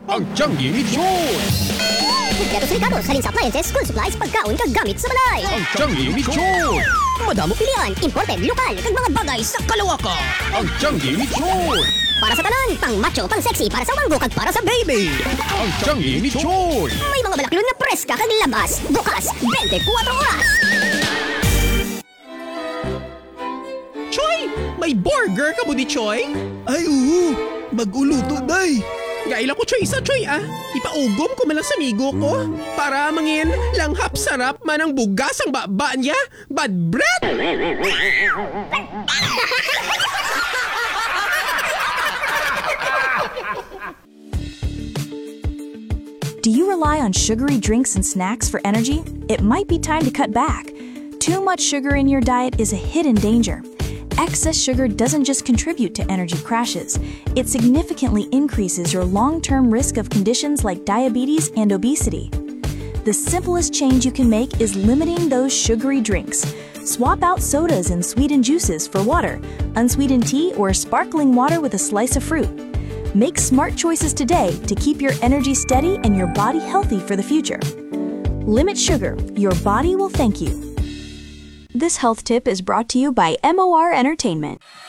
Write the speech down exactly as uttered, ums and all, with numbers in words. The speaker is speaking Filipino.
Ang Tianggi ni Choy! Kompleto sa Ricardo, Saling Appliances, School Supplies, Pagkaon, Kagamit sa balay. Ang Tianggi ni Choy! Madamo pilian, imported, lokal, kag mga bagay sa kalawakan. Ang Tianggi ni Choy! Para sa tanan, pang macho, pang sexy, para sa wanggo, kag para sa baby. Ang Tianggi ni Choy! May mga balakilon na preska kag labas, bukas, twenty-four oras. Choy! May burger ka mo di, Choy? Ay oo, mag-uluto day. Gaila ko, Choy, isa, Choy, ah. Ipaugom ko man lang sa migo ko. Para mangin, langhap sarap man ang bugas ang baba niya. Bad breath! Do you rely on sugary drinks and snacks for energy? It might be time to cut back. Too much sugar in your diet is a hidden danger. Excess sugar doesn't just contribute to energy crashes, it significantly increases your long-term risk of conditions like diabetes and obesity. The simplest change you can make is limiting those sugary drinks. Swap out sodas and sweetened juices for water, unsweetened tea, or sparkling water with a slice of fruit. Make smart choices today to keep your energy steady and your body healthy for the future. Limit sugar, your body will thank you. This health tip is brought to you by M O R Entertainment.